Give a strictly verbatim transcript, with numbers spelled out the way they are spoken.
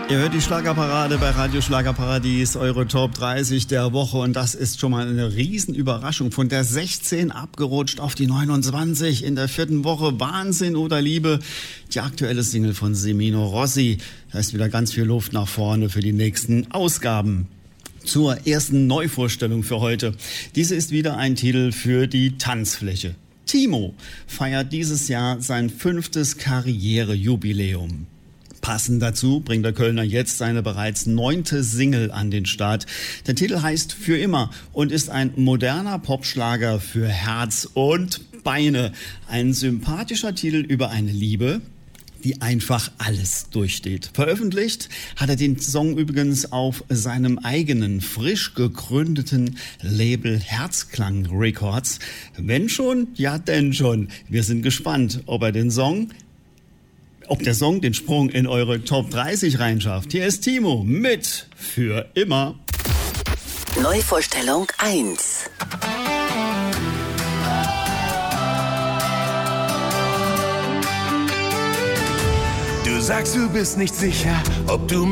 Ihr hört die Schlagerparade bei Radio Schlagerparadies, eure Top dreißig der Woche, und das ist schon mal eine Riesenüberraschung. Von der sechzehn abgerutscht auf die neunundzwanzig in der vierten Woche. Wahnsinn oder Liebe? Die aktuelle Single von Semino Rossi. Da ist wieder ganz viel Luft nach vorne für die nächsten Ausgaben. Zur ersten Neuvorstellung für heute. Diese ist wieder ein Titel für die Tanzfläche. Timo feiert dieses Jahr sein fünftes Karrierejubiläum. Passend dazu bringt der Kölner jetzt seine bereits neunte Single an den Start. Der Titel heißt Für immer und ist ein moderner Popschlager für Herz und Beine. Ein sympathischer Titel über eine Liebe, die einfach alles durchsteht. Veröffentlicht hat er den Song übrigens auf seinem eigenen, frisch gegründeten Label Herzklang Records. Wenn schon, ja denn schon. Wir sind gespannt, ob er den Song Ob der Song den Sprung in eure Top dreißig reinschafft. Hier ist Timo mit Für immer. Neuvorstellung eins. Du sagst, du bist nicht sicher, ob du